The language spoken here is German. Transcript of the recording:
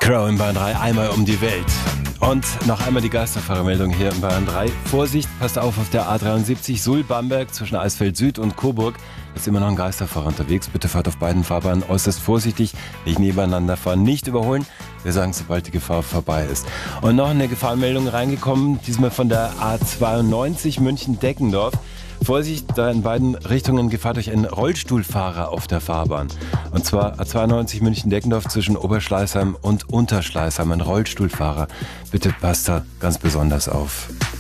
Crow in Bayern 3, einmal um die Welt. Und noch einmal die Geisterfahrermeldung hier in Bayern 3. Vorsicht, passt auf der A73 Suhl-Bamberg zwischen Eisfeld Süd und Coburg. Da ist immer noch ein Geisterfahrer unterwegs. Bitte fahrt auf beiden Fahrbahnen äußerst vorsichtig, nicht nebeneinander fahren, nicht überholen. Wir sagen, sobald die Gefahr vorbei ist. Und noch eine Gefahrenmeldung reingekommen, diesmal von der A92 München-Deckendorf. Vorsicht, da in beiden Richtungen Gefahr durch einen Rollstuhlfahrer auf der Fahrbahn. Und zwar A92 München-Deckendorf zwischen Oberschleißheim und Unterschleißheim. Ein Rollstuhlfahrer. Bitte passt da ganz besonders auf.